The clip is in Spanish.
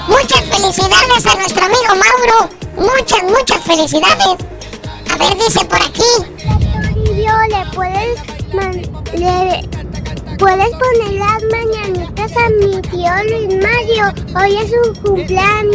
Muchas felicidades a nuestro amigo Mauro. Muchas felicidades. A ver, dice por aquí. Toribio, ¿puedes poner las mañanitas a mi tío Luis Mario? Hoy es su cumpleaños.